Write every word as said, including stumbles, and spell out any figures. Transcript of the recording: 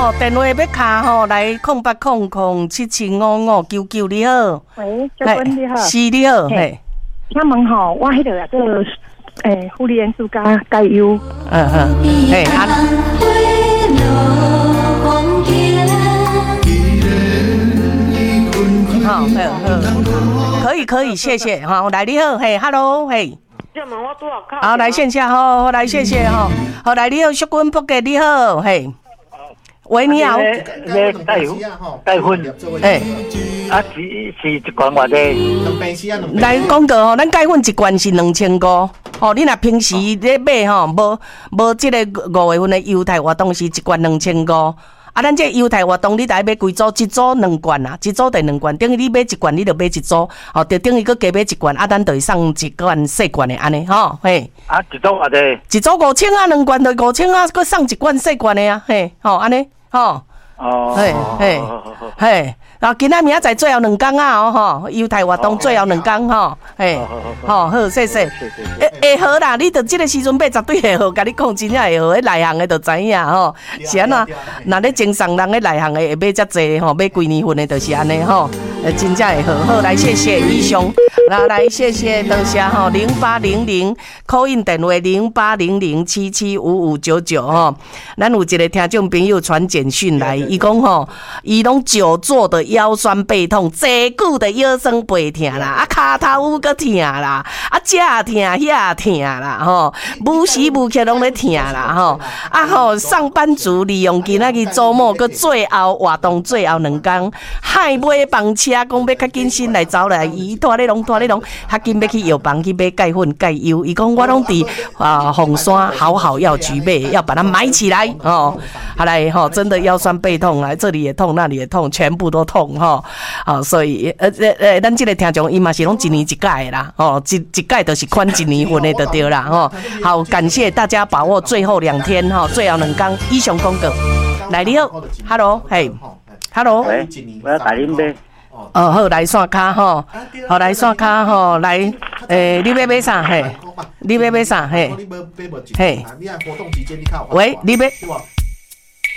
吼，电话要卡吼，来空八空空七七五五九九，你好。 喂，小君你好。 是你好，嘿。 请问吼，我迄个啊个诶，护理元素加加油。 嗯嗯，嘿，啊。好，好，好，可以，可以，谢谢哈。来，你好，嘿 ，hello， 嘿。好，来线下吼，来谢谢吼。好，来你好，淑君伯格你好，嘿。喂，你好。 咧带带粉， 嘿， 啊是是一罐偌济？ 来讲过吼，咱钙粉一罐是两千五。吼，你若平时咧买吼，无无即个五月份的优待活动是一罐两千五。啊，咱这优待活动，你得买几组？一组两罐啦，一组得两罐。等于你买一罐，你就买一组，哦，就等于佮加买一罐。啊，咱就会送一罐细罐的安尼，吼，嘿。 啊，一组偌济？ 一组五千啊，两罐就五千啊，佮送一罐细罐的啊，嘿，吼，安尼，吼。 哦。 嘿，嘿，嘿。啊，今仔明仔载最后两天啊，哦吼，优待活动最后两天吼，嘿，好，好，谢谢。会好啦，你着即个时阵买绝对会好，甲你讲真正会好，迄内行的就知影吼。是安怎？若咧正常人咧内行的会买遮济吼，买几年份的就是安尼吼，真正会好。好，来谢谢以上，来来谢谢多谢吼，零八零零 call in 电话零八零零七七五五九九吼。咱有一个听众朋友传简讯来，伊讲吼，伊拢久坐的腰酸背痛，坐久的腰酸背痛啦，啊骹头搁痛啦，啊这痛遐痛啦吼，无时无刻拢咧痛啦吼，啊吼上班族利用今仔日周末搁最后活动最后两天，海买房车讲要较紧心来走来，伊拖咧拢拖咧拢，较紧要去药房去买钙粉钙油，伊讲我拢伫啊凤山好好药局买，要把它买起来哦，好来吼，真的腰酸背痛啊，这里也痛那里也痛，全部都痛吼，好，所以呃呃呃，咱这个听众伊嘛是拢一年一届的啦，哦，一一届就是宽一年份的就对啦，吼，好，感谢大家把握最后两天哈，最后两天以上广告，来你好 ，Hello， 嘿 ，Hello， 喂，我要打恁买。 哦，好，来线卡吼，好来线卡吼，来，诶，你要买啥？嘿，你要买啥？嘿，嘿，喂，你要。